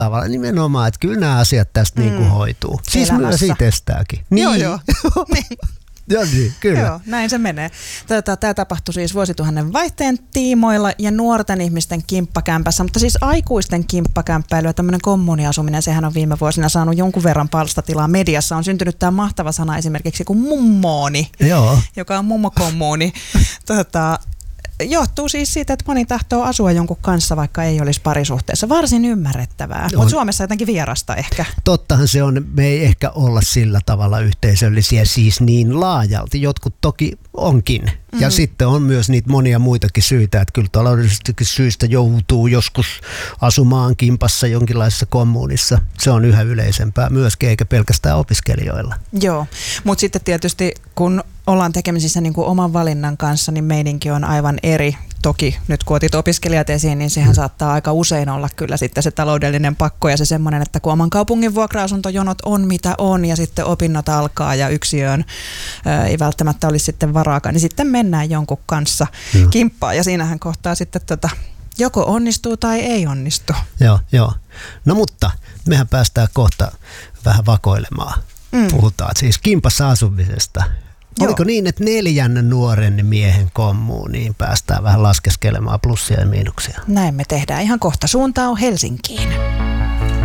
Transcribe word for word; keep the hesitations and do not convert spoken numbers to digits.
tavallaan nimenomaan, että kyllä nämä asiat tästä mm. niin kuin hoituu. Siis Elämässä. myös itsestääkin. Niin. Joo, joo. Niin. Joo, niin, kyllä. Joo, näin se menee. Tätä, tämä tapahtui siis vuosituhannen vaihteen tiimoilla ja nuorten ihmisten kimppakämpässä, mutta siis aikuisten kimppakämppäily ja tämmöinen kommuuniasuminen, sehän on viime vuosina saanut jonkun verran palstatilaa mediassa. On syntynyt tämä mahtava sana esimerkiksi kuin mummooni, Joo. joka on mummokommuuni. tota, Johtuu siis siitä, että moni tahtoo asua jonkun kanssa, vaikka ei olisi parisuhteessa. Varsin ymmärrettävää, mutta Suomessa jotenkin vierasta ehkä. Tottahan se on, me ei ehkä olla sillä tavalla yhteisöllisiä siis niin laajalti. Jotkut toki onkin. Ja mm. sitten on myös niitä monia muitakin syitä, että kyllä taloudellisista syistä joutuu joskus asumaan kimpassa jonkinlaisessa kommunissa. Se on yhä yleisempää myöskin, eikä pelkästään opiskelijoilla. Joo, mutta sitten tietysti kun ollaan tekemisissä niin kuin oman valinnan kanssa, niin meininki on aivan eri. Toki nyt kun otit opiskelijat esiin, niin sehän mm. saattaa aika usein olla kyllä sitten se taloudellinen pakko ja se semmoinen, että kun oman kaupungin vuokra-asuntojonot on mitä on ja sitten opinnot alkaa ja yksiöön ää, ei välttämättä olisi sitten varaakaan, niin sitten mennään jonkun kanssa mm. kimppaan ja siinähän kohtaa sitten tota, joko onnistuu tai ei onnistu. Joo, joo. No mutta mehän päästään kohta vähän vakoilemaan. Mm. Puhutaan siis kimpassa asumisesta. Joo. Oliko niin, että neljän nuoren miehen kommuuniin päästään vähän laskeskelemaan plussia ja miinuksia? Näin me tehdään ihan kohta. Suunta on Helsinkiin.